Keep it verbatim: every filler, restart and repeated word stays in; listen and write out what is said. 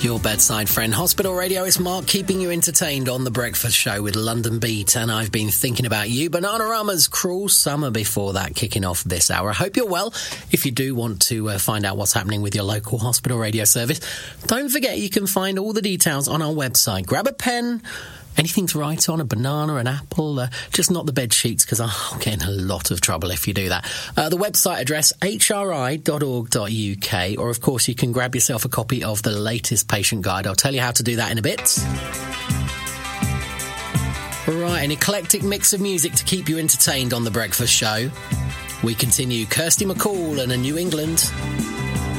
Your bedside friend. Hospital Radio, it's Mark keeping you entertained on The Breakfast Show with London Beat, and I've been thinking about you. Bananarama's Cruel Summer before that, kicking off this hour. I hope you're well. If you do want to uh, find out what's happening with your local hospital radio service, don't forget you can find all the details on our website. Grab a pen, anything to write on, a banana, an apple, uh, just not the bed sheets, because I'll get in a lot of trouble if you do that. Uh, the website address, h r i dot org dot u k, or of course you can grab yourself a copy of the latest patient guide. I'll tell you how to do that in a bit. Right, an eclectic mix of music to keep you entertained on The Breakfast Show. We continue. Kirsty MacColl and a New England.